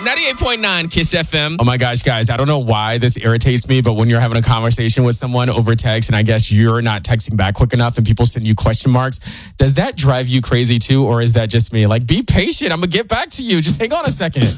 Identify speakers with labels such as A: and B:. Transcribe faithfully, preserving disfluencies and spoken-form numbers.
A: ninety-eight point nine Kiss F M.
B: Oh my gosh, guys, I don't know why this irritates me, but when you're having a conversation with someone over text and I guess you're not texting back quick enough and people send you question marks, does that drive you crazy too? Or is that just me? Like, be patient. I'm going to get back to you. Just hang on a second.